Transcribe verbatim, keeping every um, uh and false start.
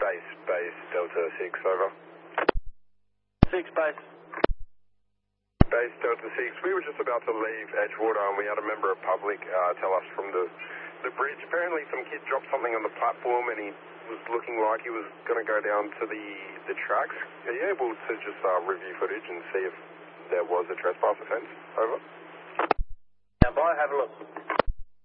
base, base, Delta six, over. six, base. Base, Delta six, we were just about to leave Edgewater and we had a member of public uh, tell us from the, the bridge. Apparently some kid dropped something on the platform and he was looking like he was going to go down to the, the tracks. Are you able to just uh, review footage and see if there was a trespass offence? Over. Now, bye, have a look.